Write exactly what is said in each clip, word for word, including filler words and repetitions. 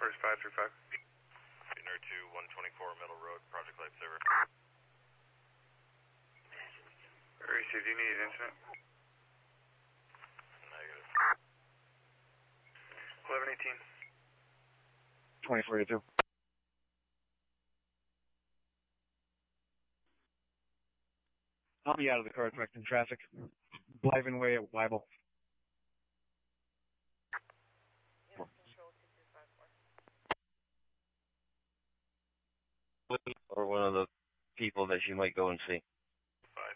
Where's five three five? Dinner to one twenty-four Middle Road, Project Lifesaver. Received, do you need an incident? Negative. eleven eighteen. twenty forty-two. I'll be out of the car directing traffic. Bliven Way at Weibel. Or one of the people that you might go and see. Five.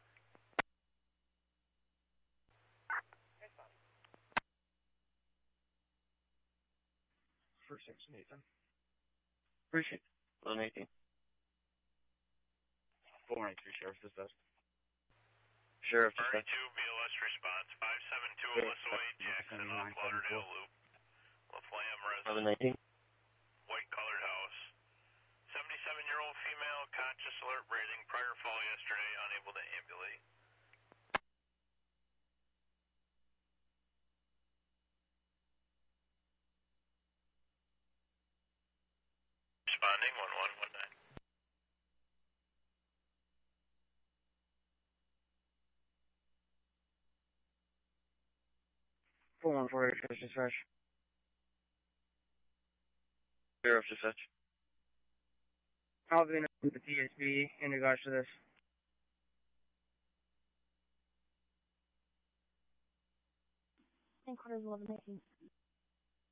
First six, Nathan. Appreciate it. eleven eighteen. four ninety-three, Sheriff's Dispatch. Sheriff Dispatch. thirty-two B L S response, five seven two Alyssa Way, Jackson off Lauderdale Loop. Laflamme resident. eleven nineteen. White colored house. seventy-seven-year-old female, conscious, alert, breathing, prior fall yesterday, unable to ambulate. Responding, one one one nine. four one four eight, Sheriff's Dispatch. Sheriff Dispatch. I'll be in the T S B in regards to this. And quarters eleven nineteen.